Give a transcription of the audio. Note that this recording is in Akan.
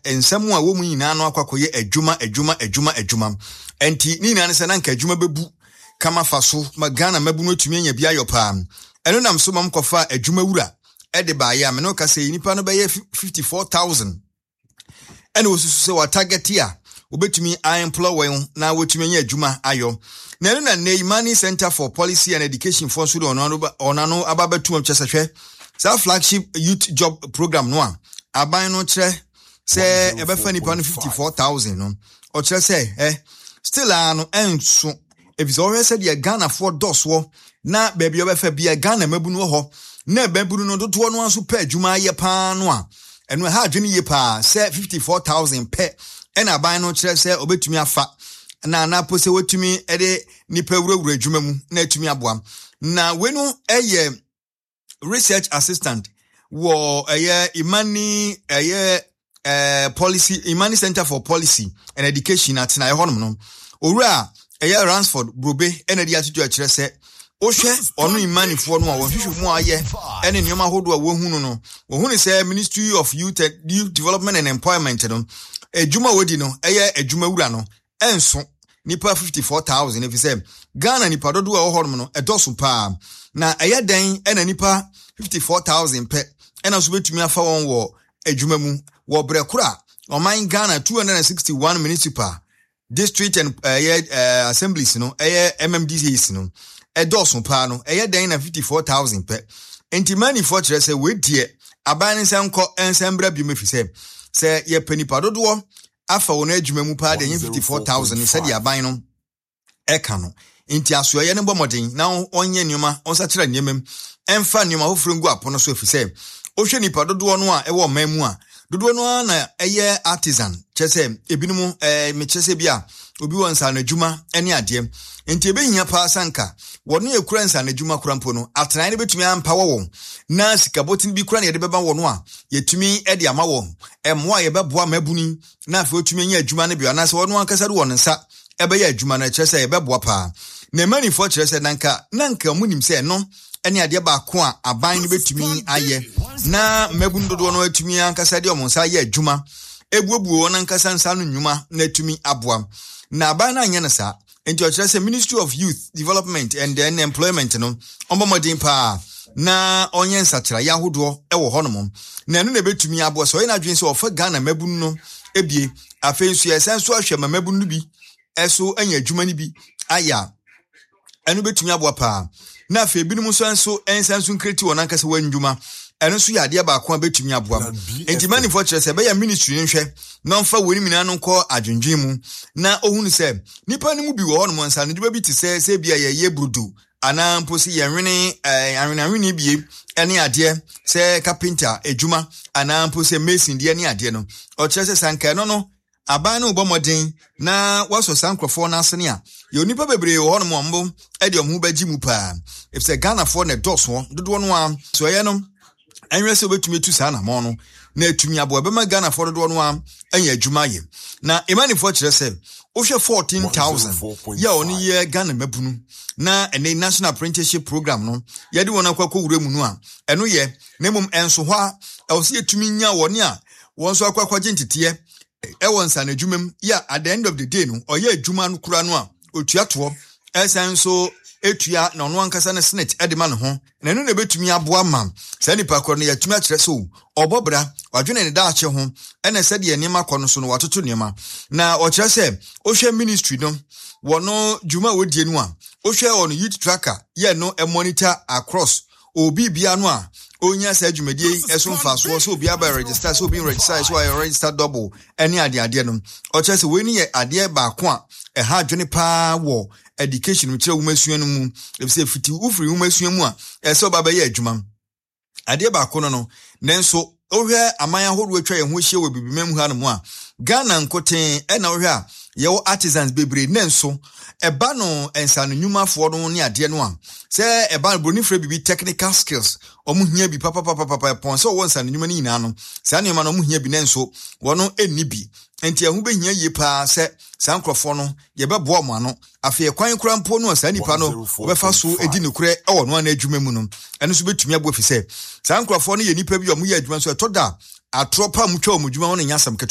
ensemu a wo mu nyina no akwakoye adwuma enti ni nyina ne se na nka adwuma bebu kama faso magana mabu no tumi anya bia yopa eno nam so mam kofa adwuma wura de ba ya me no ka se nipa no be 54,000 ene wo susu se wa target ya obetumi employ na wotumi anya adwuma ayo na eno na Neymani Center for Policy and Education for so onano ababetu amchesehwe sa flagship youth job program no a aban no kire se ebefa nipa no 54,000 no o kire se still ano enso ebizo said ye Ghana for doswo na baby obefa bia Ghana mabunu ho na babunu no doto no anso pa adwuma ye pa no a eno ha adwene ye pa se 54,000 pe ena aban no kire se obetumi afa na pose wotumi ede nipa wurawura adwuma mu na atumi aboam na wenu research assistant wo Imani Imani Center for Policy and Education at na honom no owura Ransford Brobe enedi atutu akire se ohwe onu Imani fo no a wohwehwe mu aye ene nioma hodo a wohunu no wohunu se Ministry of Youth Development and Employment no adwuma wodi no adwuma wura no enso nipa 54,000 if you say Ghana nipa dodo a honom no edoso pa na den ena nipa 54,000 pe ena so betumi afa won wo adwuma mu wo brekura oman Ghana 261 municipal district and assemblies no MMDCs no edoso pa no den na 54,000 pe enti mani for kire se we die aban nsanko ensembra bi mefise se ye panipa dodo afa won adwuma mu pa de 54,000 se di aban no eka no enti asoye ne bomoden na onye nioma onsa kira niemem emfa nioma hofrengu apono so efise ohwe nipa dodo no a ewo mamu a dodo no na artisan chese ebinumu me chese bia obi wonsa na adwuma ene ade enti ebehia pa sanka wono ekura nsa na adwuma kurampo no atran ne betumi ampa wo na sikabotin bi kura ne de beba wono a yetumi ede ama wo emwa ye beboa mabuni na afa otumi anya adwuma ne bia na se wono ankasa de wono nsa ebeye adwuma na chese ye beboa pa na mani for chese nanka munim se no ene ade ba ko a aban ne betumi aye na mabuni dodo no atumi ankasa de omonsa ye adwuma ebuobuo won ankasa nsa no nnwuma na atumi aboa na aban na anya na sa enti ochire Ministry of Youth Development and then Employment no ombomodin pa na onye nsachira ya hodo ewo honom na enu na betumi aboa so ina dwen se ofa Ghana mabunu no ebie afensu esenso ahwe mabunu bi eso anya adwuma ni bi aya enu betumi aboa pa na afa ebinum so ensanso nkreti won ankase wandwuma enu so ya ade ba ko betumi aboa enti mani for kire se be ya ministry nhwe na mfa woni mina no ko adwendwen mu na ohunu se nipa ni mu bi wo hono monsa no dwuma bi ti se bia ye brudu ana mposi ye nwene anwenanwene bie ene ade se carpenter adwuma ana mposi mason de ene ade no o kire se sanka no aban no bomoden na waso sankrofo na asene a ye nipa bebre wo hono mombo e de omu baji mu pa if se Ghana for na doso dodo no a so ye no enwe se obetumi tu sa na mo no na etumi abo ebema Ghana for dodo no a anya adwuma ye na Imani for kire se o hwe 14,000 ya oni ye Ghana mabunu na ene national apprenticeship program no ye de wona akwa wura mu no a eno ye na mum enso ho a o se etumi nya woni a won so akwa gentete ewon sa na adwumam ya at the end of the day no oye adwuma no kura no a otuato esenso etua na ono ankasa na senate edema no ho na enu na betumi aboa mam sa nipa kor no yatumi akire so obobra wadwene ne daache ho ene se de niema kor no so no watoto niema na o kire se ohwe ministry no wono dwuma wodie no a ohwe on youth tracker ye no e monitor across obi bia no a onya sa adwumadie eso mfa so obi aba register so obi register so I register double any ade no o kire se we ni ye ade ba ko a ha adwene pa wo education mu kire wumasua no mu e se fiti ufiri wumasua mu a ese oba ba ye adwuma ade ba ko no nenso ohwe amanya hodo atwa ye ho hie we bibimam ha no mu a Ghana nkoten e na ohwe a ye artisans bebre nenso eba no ensa no nwumafo no ne ade no a se eba broni fra bibi technical skills omu hia bi papa pon se wo nsa no nwuma ni nyina no sa ne ma no omu hia bi nenso wono enni bi enti ehu be hia ye pa se sankrofo no ye beboa mo ano afi ekwan kurampo no sa nipa no obefa so edi nokure e wo no ana adwuma mu no eno so betumi abo fi se sankrofo no ye nipa bi o mu ye adwuma so etoda atropa mu twa o mu dwuma wo no nyasam